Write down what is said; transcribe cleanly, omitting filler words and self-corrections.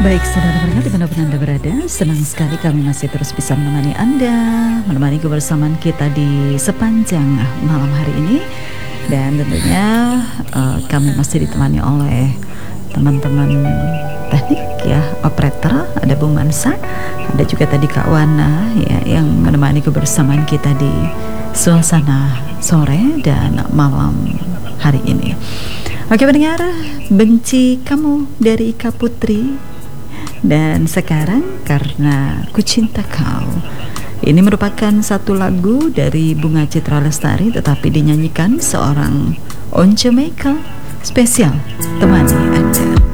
Baik, saudara pendengar dimanapun Anda berada, senang sekali kami masih terus bisa menemani Anda, menemani kebersamaan kita di sepanjang malam hari ini. Dan tentunya kami masih ditemani oleh teman-teman teknik ya, operator, ada Bung Mansa, ada juga tadi Kak Wana ya, yang menemani kebersamaan kita di suasana sore dan malam hari ini. Oke pendengar, Benci Kamu dari Ika Putri. Dan sekarang Karena Ku Cinta Kau, ini merupakan satu lagu dari Bunga Citra Lestari, tetapi dinyanyikan seorang Once Michael spesial temani Anda.